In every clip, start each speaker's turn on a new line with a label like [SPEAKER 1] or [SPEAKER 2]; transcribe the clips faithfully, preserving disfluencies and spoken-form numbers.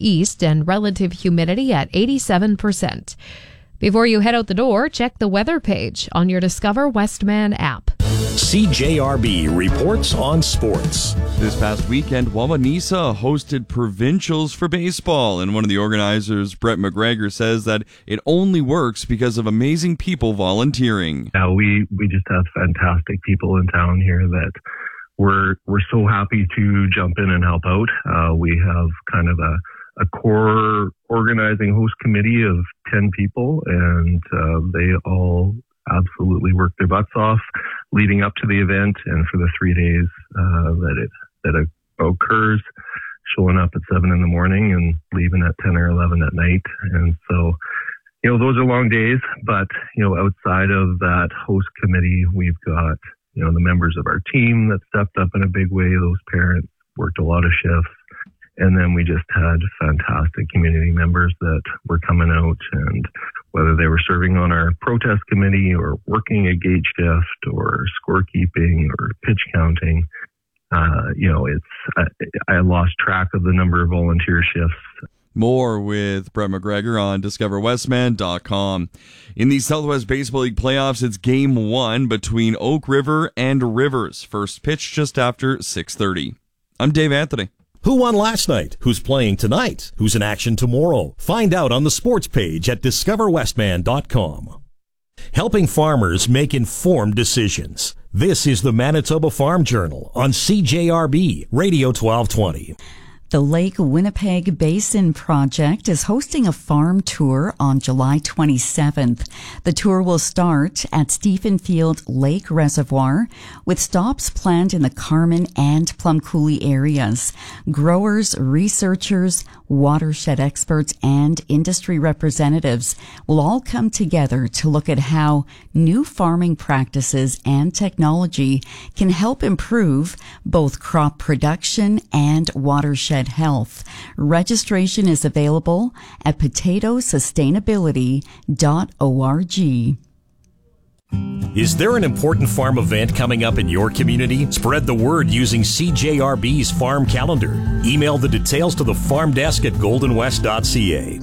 [SPEAKER 1] east and relative humidity at eighty-seven percent. Before you head out the door, check the weather page on your Discover Westman app.
[SPEAKER 2] C J R B reports on sports.
[SPEAKER 3] This past weekend, Wawanesa hosted provincials for baseball, and one of the organizers, Brett McGregor, says that it only works because of amazing people volunteering.
[SPEAKER 4] Yeah, we, we just have fantastic people in town here that we're we're so happy to jump in and help out. Uh, we have kind of a, a core organizing host committee of ten people, and uh, they all absolutely work their butts off leading up to the event and for the three days uh, that it that it occurs, showing up at seven in the morning and leaving at ten or eleven at night. And so, you know, those are long days, but, you know, outside of that host committee, we've got, you know, the members of our team that stepped up in a big way. Those parents worked a lot of shifts. And then we just had fantastic community members that were coming out, and whether they were serving on our protest committee or working a gate shift or scorekeeping or pitch counting, uh, you know, it's I, I lost track of the number of volunteer shifts.
[SPEAKER 3] More with Brett McGregor on discover westman dot com. In the Southwest Baseball League playoffs, it's game one between Oak River and Rivers. First pitch just after six thirty. I'm Dave Anthony.
[SPEAKER 2] Who won last night? Who's playing tonight? Who's in action tomorrow? Find out on the sports page at discover westman dot com. Helping farmers make informed decisions. This is the Manitoba Farm Journal on C J R B Radio twelve twenty.
[SPEAKER 5] The Lake Winnipeg Basin Project is hosting a farm tour on July twenty-seventh. The tour will start at Stephenfield Lake Reservoir with stops planned in the Carman and Plum Coulee areas. Growers, researchers, watershed experts, and industry representatives will all come together to look at how new farming practices and technology can help improve both crop production and watershed health. Registration is available at potato sustainability dot org.
[SPEAKER 2] Is there an important farm event coming up in your community? Spread the word using C J R B's farm calendar. Email the details to the farm desk at golden west dot c a.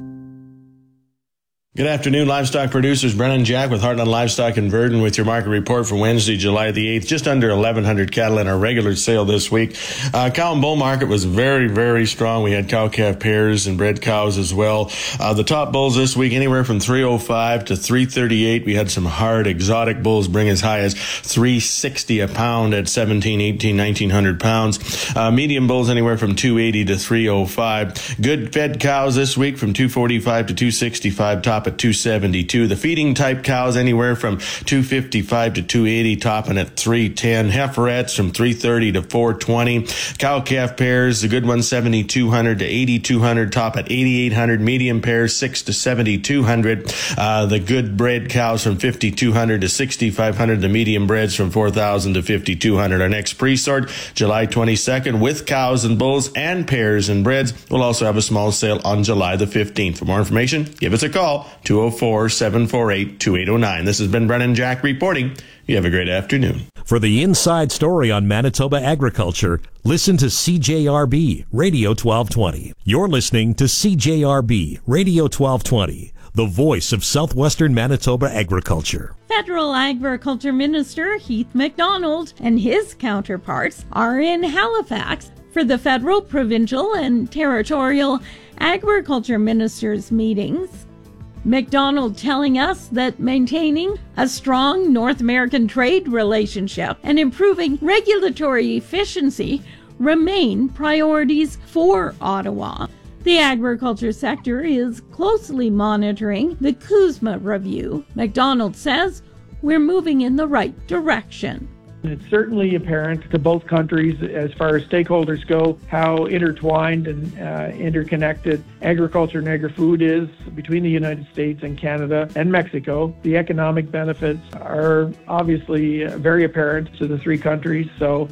[SPEAKER 6] Good afternoon, livestock producers. Brennan Jack with Heartland Livestock in Verdon with your market report for Wednesday, July the eighth. Just under eleven hundred cattle in our regular sale this week. Uh, cow and bull market was very, very strong. We had cow-calf pairs and bred cows as well. Uh, the top bulls this week, anywhere from three oh five to three thirty-eight. We had some hard exotic bulls bring as high as three sixty a pound at seventeen, eighteen, nineteen hundred pounds. Uh, medium bulls anywhere from two eighty to three oh five. Good fed cows this week from two forty-five to two sixty-five. Top at two seventy-two. The feeding type cows anywhere from two fifty-five to two eighty, topping at three ten. Heiferettes from three thirty to four twenty. Cow calf pairs, the good ones seventy-two hundred to eighty-two hundred, top at eighty-eight hundred. Medium pairs six to seventy-two hundred. Uh, the good bred cows from fifty-two hundred to sixty-five hundred. The medium breds from four thousand to fifty-two hundred. Our next pre-sort, July twenty-second, with cows and bulls and pairs and breds. We'll also have a small sale on July the fifteenth. For more information, give us a call, two oh four, seven four eight, two eight oh nine. This has been Brennan Jack reporting. You have a great afternoon.
[SPEAKER 2] For the inside story on Manitoba agriculture, listen to C J R B Radio twelve twenty. You're listening to C J R B Radio twelve twenty, the voice of southwestern Manitoba agriculture.
[SPEAKER 7] Federal Agriculture Minister Heath MacDonald and his counterparts are in Halifax for the federal, provincial, and territorial agriculture ministers' meetings. MacDonald telling us that maintaining a strong North American trade relationship and improving regulatory efficiency remain priorities for Ottawa. The agriculture sector is closely monitoring the CUSMA review. MacDonald says we're moving in the right direction.
[SPEAKER 8] It's certainly apparent to both countries as far as stakeholders go how intertwined and uh, interconnected agriculture and agri-food is between the United States and Canada and Mexico. The economic benefits are obviously uh, very apparent to the three countries. So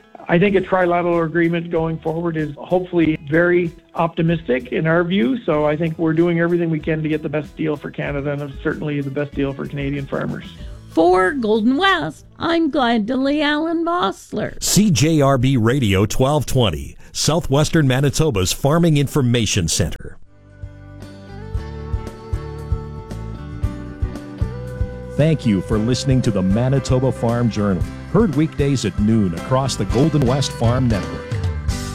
[SPEAKER 8] I think a trilateral agreement going forward is hopefully very optimistic in our view. So I think we're doing everything we can to get the best deal for Canada and certainly the best deal for Canadian farmers.
[SPEAKER 7] For Golden West, I'm Gladly Allen Vossler.
[SPEAKER 2] C J R B Radio twelve twenty, Southwestern Manitoba's Farming Information Center. Thank you for listening to the Manitoba Farm Journal, heard weekdays at noon across the Golden West Farm Network.